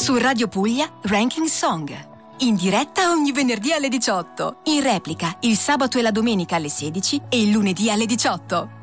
Su Radio Puglia, Ranking Song. In diretta ogni venerdì alle 18. In replica il sabato e la domenica alle 16 e il lunedì alle 18.